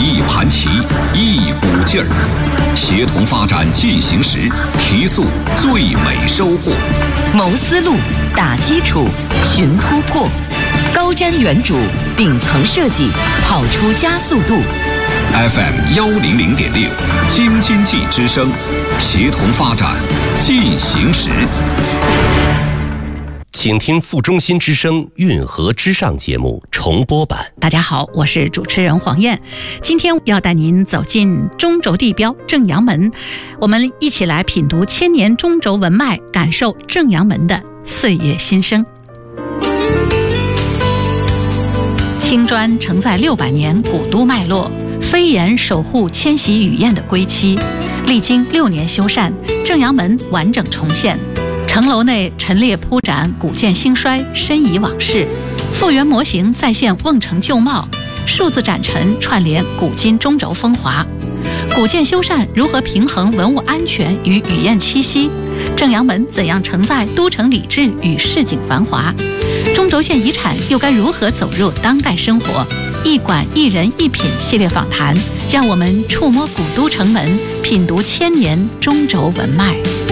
一盘棋，一股劲儿，协同发展进行时，提速最美收获。 谋思路，打基础，寻突破，高瞻远瞩，顶层设计，跑出加速度。 FM100.6，京津冀之声，协同发展进行时。 请听副中心之声运河之上节目重播版。 大家好，我是主持人黄燕，今天要带您走进中轴地标正阳门，我们一起来品读千年中轴文脉，感受正阳门的岁月新生。青砖承载600年古都脉络，飞檐守护千禧雨燕的归期。历经6年修缮，正阳门完整重现。城楼内陈列铺展古建兴衰，申遗往事，复原模型再现瓮城旧貌，数字展陈串联古今中轴风华。古建修缮如何平衡文物安全与雨燕栖息？正阳门怎样承载都城礼制与市井繁华？中轴线遗产又该如何走入当代生活？一馆一人一品系列访谈，让我们触摸古都城门，品读千年中轴文脉。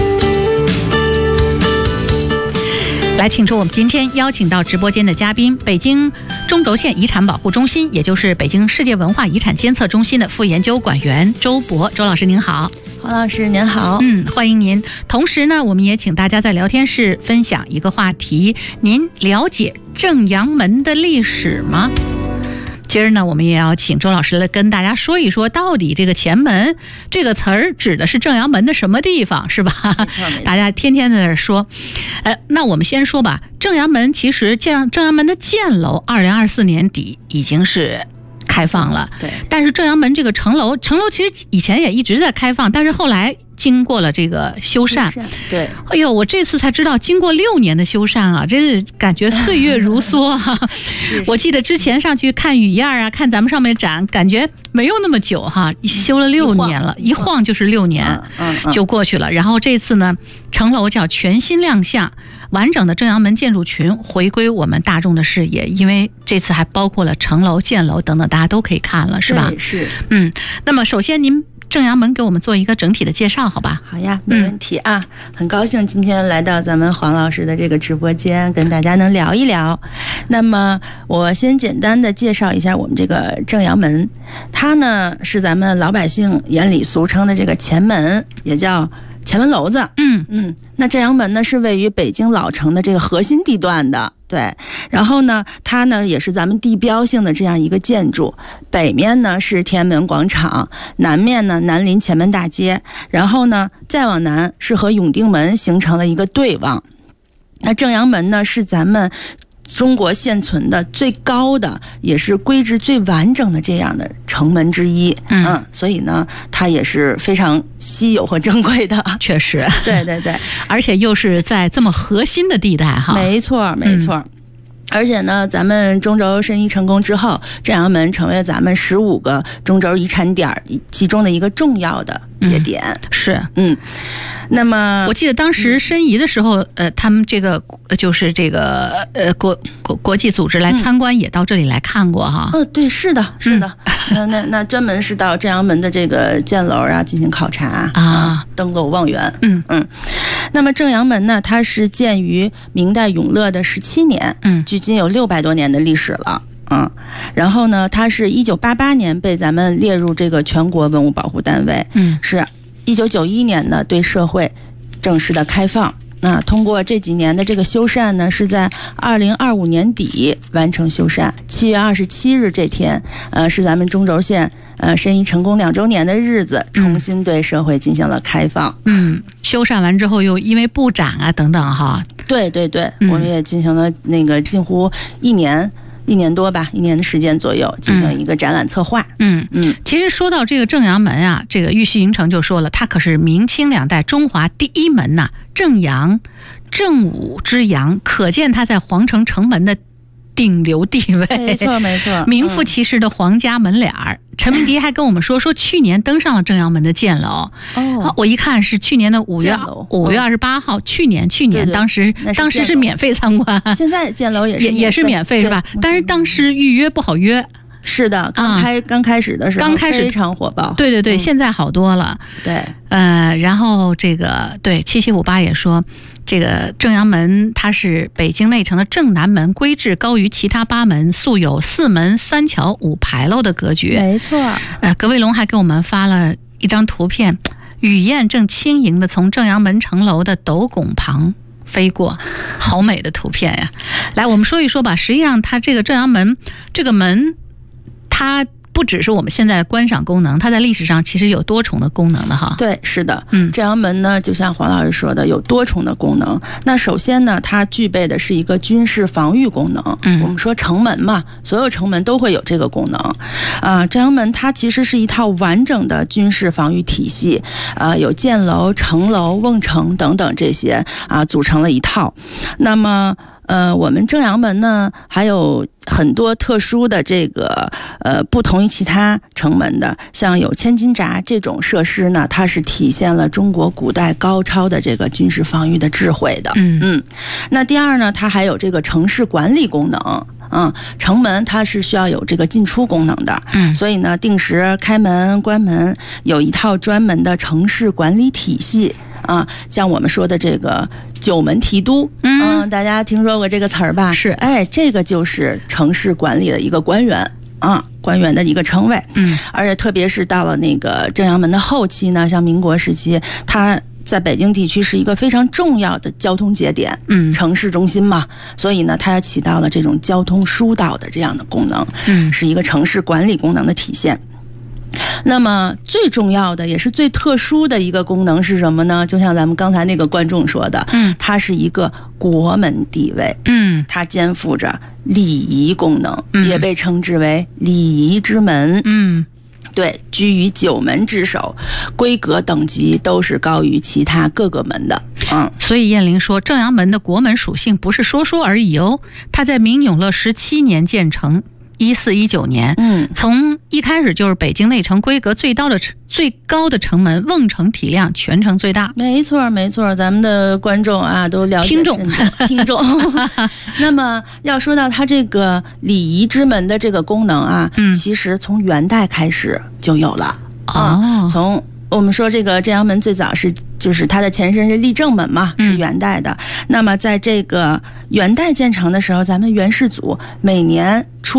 来，请出我们今天邀请到直播间的嘉宾，北京中轴线遗产保护中心，也就是北京世界文化遗产监测中心的副研究馆员周博。周老师您好。 黄老师您好。 欢迎您。同时呢，我们也请大家在聊天室分享一个话题，您了解正阳门的历史吗？今儿呢，我们也要请周老师来跟大家说一说，到底这个前门这个词儿指的是正阳门的什么地方，是吧？大家天天在那儿说。那我们先说吧，正阳门其实正阳门的建楼2024年底已经是开放了，对。但是正阳门这个城楼其实以前也一直在开放，但是后来经过了这个修缮， 对。 哎呦，我这次才知道，经过6年的修缮啊，真是感觉岁月如梭啊。我记得之前上去看雨燕啊，看咱们上面展，感觉没有那么久哈，修了6年了，一晃就是6年就过去了。然后这次呢，城楼叫全新亮相，完整的正阳门建筑群回归我们大众的视野，因为这次还包括了城楼、建楼等等，大家都可以看了，是吧？ 是。 那么首先您正阳门给我们做一个整体的介绍，好吧？ 好呀，没问题啊。很高兴今天来到咱们黄老师的这个直播间，跟大家能聊一聊。那么我先简单的介绍一下我们这个正阳门，它呢是咱们老百姓眼里俗称的这个前门，也叫前门楼子。那正阳门呢是位于北京老城的这个核心地段的，对。然后呢，它呢也是咱们地标性的这样一个建筑，北面呢是天安门广场，南面呢南临前门大街，然后呢再往南是和永定门形成了一个对望。那正阳门呢是咱们中国现存的最高的，也是规制最完整的这样的城门之一。所以呢，它也是非常稀有和珍贵的。 确实， 对对对， 而且又是在这么核心的地带哈。 没错，没错。而且呢，咱们中轴申遗成功之后，正阳门成为了咱们15个中轴遗产点其中的一个重要的节点。 是， 那么我记得当时申遗的时候，他们这个就是这个国际组织来参观，也到这里来看过哈。 对，是的，是的。那专门是到正阳门的这个建楼啊进行考察登楼望远。那么正阳门呢，它是建于明代永乐的17年，距今有600多年的历史了。然后呢，它是1988年被咱们列入这个全国文物保护单位，是1991年呢对社会正式的开放。通过这几年的这个修缮呢，是在2025年底完成修缮。7月27日这天，是咱们中轴线申遗成功2周年的日子，重新对社会进行了开放。 修缮完之后又因为布展啊等等哈。对对对，我们也进行了那个近乎1年多吧，1年的时间左右进行一个展览策划。 其实说到这个正阳门啊，这个玉溪云城就说了，它可是明清2代中华第一门呐，正阳正武之阳，可见它在皇城城门的顶流地位。 没错没错， 名副其实的皇家门脸儿。陈明迪还跟我们说去年登上了正阳门的建楼。我一看是去年的5月28号，去年对当时是免费参观， 现在建楼也是免费是吧？但是当时预约不好约。 是的，刚开始的时候非常火爆。 对对对，现在好多了。 对， 然后这个对7758也说，这个正阳门它是北京内城的正南门，规制高于其他8门，素有4门3桥5牌楼的格局。 没错。 葛卫龙还给我们发了一张图片，雨燕正轻盈地从正阳门城楼的斗拱旁飞过，好美的图片呀！来，我们说一说吧。实际上，它这个正阳门这个门，它不只是我们现在的观赏功能，它在历史上其实有多重的功能的哈。 对，是的，正阳门呢，就像黄老师说的，有多重的功能。那首先呢，它具备的是一个军事防御功能。我们说城门嘛，所有城门都会有这个功能。正阳门它其实是一套完整的军事防御体系，有箭楼、城楼、瓮城等等这些组成了一套。那么我们正阳门呢，还有很多特殊的这个不同于其他城门的，像有千斤闸这种设施呢，它是体现了中国古代高超的这个军事防御的智慧的。那第二呢，它还有这个城市管理功能。城门它是需要有这个进出功能的，所以呢，定时开门关门，有一套专门的城市管理体系。像我们说的这个9门提督，大家听说过这个词儿吧？ 是， 这个就是城市管理的一个官员官员的一个称谓。而且特别是到了那个正阳门的后期呢，像民国时期，它在北京地区是一个非常重要的交通节点，城市中心嘛，所以呢，它起到了这种交通疏导的这样的功能，是一个城市管理功能的体现。那么最重要的也是最特殊的一个功能是什么呢？就像咱们刚才那个观众说的，它是一个国门地位，它肩负着礼仪功能，也被称之为礼仪之门。对，居于9门之首，规格等级都是高于其他各个门的。 所以燕玲说，正阳门的国门属性不是说说而已哦，它在明永乐17年建成。1419年，从一开始就是北京内城规格最高的城门，瓮城体量全城最大。 没错没错，咱们的观众都了解听众那么要说到它这个礼仪之门的这个功能其实从元代开始就有了。从我们说这个正阳门最早就是它的前身是立正门嘛，是元代的。那么在这个元代建成的时候，咱们元世祖每年出